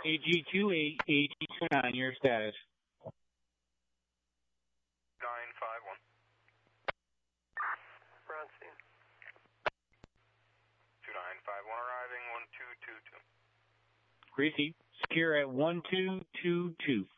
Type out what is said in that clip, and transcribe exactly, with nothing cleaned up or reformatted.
A G two eight, A G two nine, your status. nine five one. Bronstein. two nine five one arriving, one two two two. Receive. Secure at one two two two.